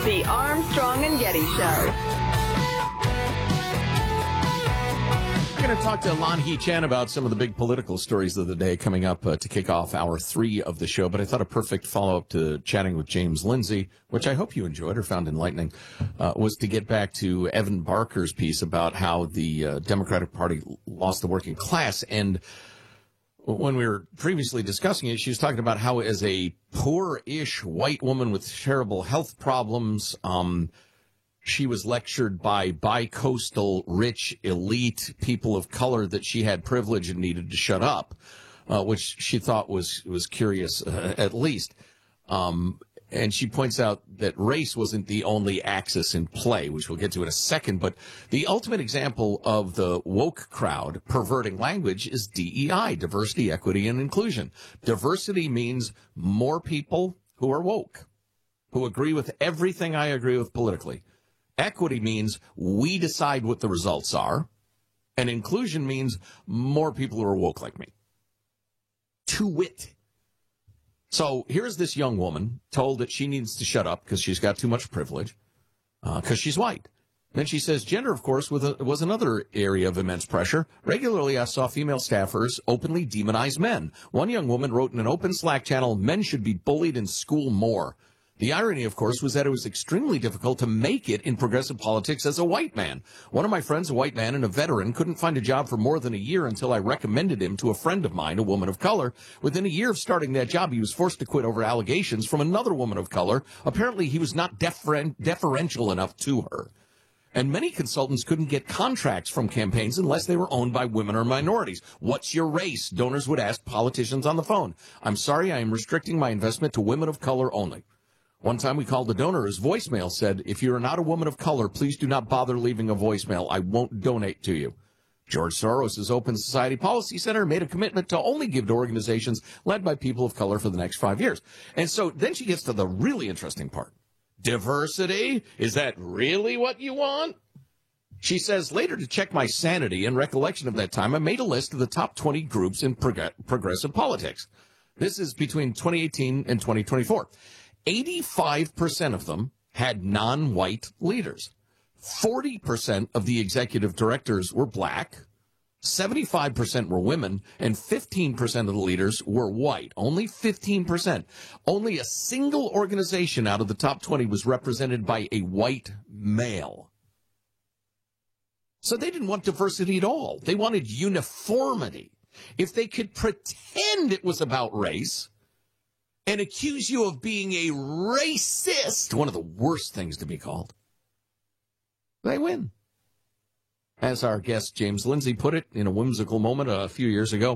The Armstrong and Getty Show. We're going to talk to Lan Hee Chen about some of the big political stories of the day coming up to kick off hour 3 of the show. But I thought a perfect follow-up to chatting with James Lindsay, which I hope you enjoyed or found enlightening, was to get back to Evan Barker's piece about how the Democratic Party lost the working class. And when we were previously discussing it, she was talking about how as a poor-ish white woman with terrible health problems, she was lectured by bi-coastal, rich, elite people of color that she had privilege and needed to shut up, which she thought was curious, at least. And she points out that race wasn't the only axis in play, which we'll get to in a second. But the ultimate example of the woke crowd perverting language is DEI, diversity, equity, and inclusion. Diversity means more people who are woke, who agree with everything I agree with politically. Equity means we decide what the results are. And inclusion means more people who are woke like me. To wit. So here's this young woman told that she needs to shut up because she's got too much privilege, because she's white. Then she says gender, of course, was another area of immense pressure. Regularly, I saw female staffers openly demonize men. One young woman wrote in an open Slack channel, men should be bullied in school more. The irony, of course, was that it was extremely difficult to make it in progressive politics as a white man. One of my friends, a white man and a veteran, couldn't find a job for more than a year until I recommended him to a friend of mine, a woman of color. Within a year of starting that job, he was forced to quit over allegations from another woman of color. Apparently, he was not deferential enough to her. And many consultants couldn't get contracts from campaigns unless they were owned by women or minorities. What's your race? Donors would ask politicians on the phone. I'm sorry, I am restricting my investment to women of color only. One time we called a donor. His voicemail said, if you are not a woman of color, please do not bother leaving a voicemail. I won't donate to you. George Soros' Open Society Policy Center made a commitment to only give to organizations led by people of color for the next 5 years. And so then she gets to the really interesting part. Diversity? Is that really what you want? She says, later to check my sanity and recollection of that time, I made a list of the top 20 groups in progressive politics. This is between 2018 and 2024. 85% of them had non-white leaders. 40% of the executive directors were black. 75% were women, and 15% of the leaders were white. Only 15%. Only a single organization out of the top 20 was represented by a white male. So they didn't want diversity at all. They wanted uniformity. If they could pretend it was about race and accuse you of being a racist, one of the worst things to be called, they win. As our guest James Lindsay put it in a whimsical moment a few years ago,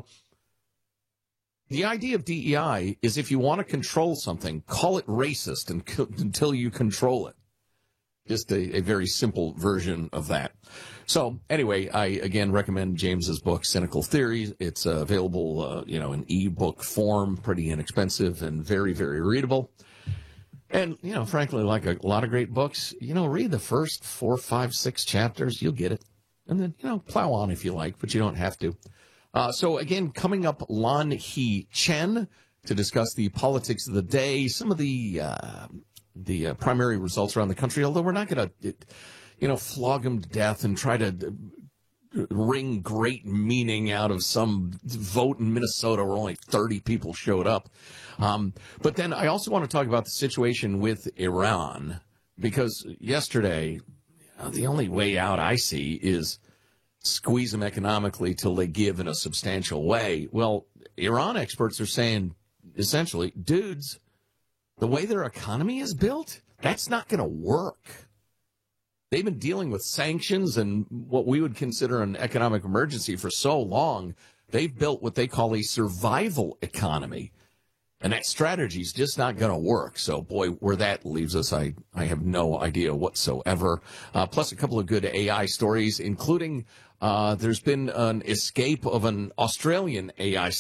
the idea of DEI is if you want to control something, call it racist until you control it. Just a very simple version of that. So anyway, I again recommend James's book, Cynical Theories. It's available, in ebook form, pretty inexpensive and very, very readable. And, frankly, like a lot of great books, read the first 4, 5, 6 chapters. You'll get it. And then, plow on if you like, but you don't have to. So again, coming up, Lan Hee Chen to discuss the politics of the day, some of the primary results around the country, although we're not going to, flog them to death and try to wring great meaning out of some vote in Minnesota where only 30 people showed up. But then I also want to talk about the situation with Iran, because yesterday, the only way out I see is squeeze them economically till they give in a substantial way. Well, Iran experts are saying, essentially, dudes, the way their economy is built, that's not going to work. They've been dealing with sanctions and what we would consider an economic emergency for so long. They've built what they call a survival economy. And that strategy is just not going to work. So, boy, where that leaves us, I have no idea whatsoever. Plus a couple of good AI stories, including there's been an escape of an Australian AI